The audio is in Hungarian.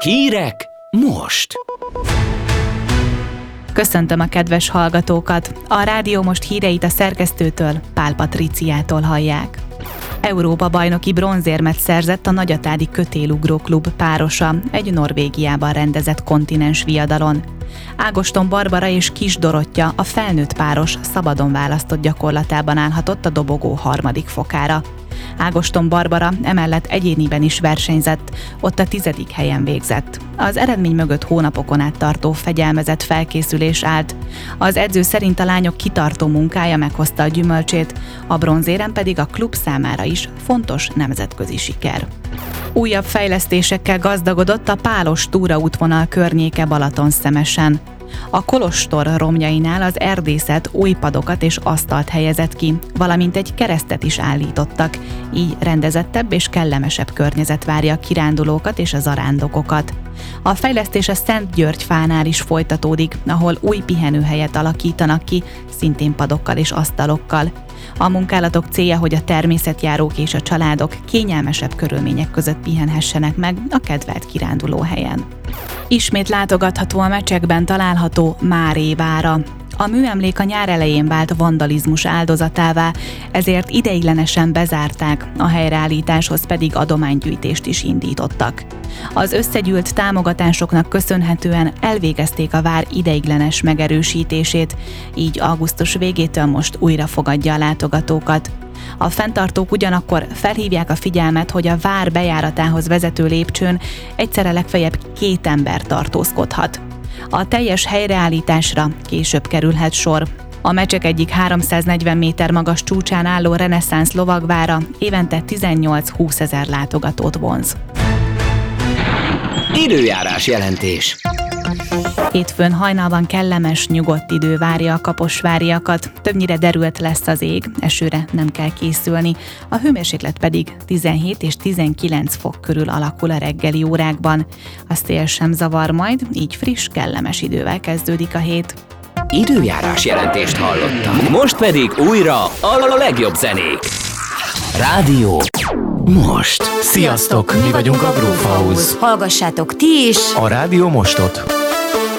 Hírek most! Köszöntöm a kedves hallgatókat! A Rádió Most híreit a szerkesztőtől, Pál Patriciától hallják. Európa-bajnoki bronzérmet szerzett a Nagyatádi Kötélugró Klub párosa egy Norvégiában rendezett kontinens viadalon. Ágoston Barbara és Kis Dorottya, a felnőtt páros szabadon választott gyakorlatában állhatott a dobogó harmadik fokára. Ágoston Barbara emellett egyéniben is versenyzett, ott a 10. helyen végzett. Az eredmény mögött hónapokon át tartó fegyelmezett felkészülés állt. Az edző szerint a lányok kitartó munkája meghozta a gyümölcsét, a bronzérem pedig a klub számára is fontos nemzetközi siker. Újabb fejlesztésekkel gazdagodott a Pálos túraútvonal környéke Balatonszemesen. A kolostor romjainál az erdészet új padokat és asztalt helyezett ki, valamint egy keresztet is állítottak, így rendezettebb és kellemesebb környezet várja a kirándulókat és a zarándokokat. A fejlesztés a Szentgyörgyfánál is folytatódik, ahol új pihenőhelyet alakítanak ki, szintén padokkal és asztalokkal. A munkálatok célja, hogy a természetjárók és a családok kényelmesebb körülmények között pihenhessenek meg a kedvelt kirándulóhelyen. Ismét látogatható a Mecsekben található Márévára. A műemlék a nyár elején vált vandalizmus áldozatává, ezért ideiglenesen bezárták, a helyreállításhoz pedig adománygyűjtést is indítottak. Az összegyűlt támogatásoknak köszönhetően elvégezték a vár ideiglenes megerősítését, így augusztus végétől most újra fogadja a látogatókat. A fenntartók ugyanakkor felhívják a figyelmet, hogy a vár bejáratához vezető lépcsőn egyszerre legfeljebb 2 ember tartózkodhat. A teljes helyreállításra később kerülhet sor. A Mecsek egyik 340 méter magas csúcsán álló reneszánsz lovagvára évente 18-20 ezer látogatót vonz. Időjárás jelentés. Hétfőn hajnalban kellemes, nyugodt idő várja a kaposváriakat, többnyire derült lesz az ég, esőre nem kell készülni, a hőmérséklet pedig 17 és 19 fok körül alakul a reggeli órákban. A szél sem zavar majd, így friss, kellemes idővel kezdődik a hét. Időjárás jelentést hallottak. Most pedig újra a legjobb zenék. Rádió Most. Sziasztok! Mi vagyunk a Groove House. Hallgassátok ti is A Rádió Mostot.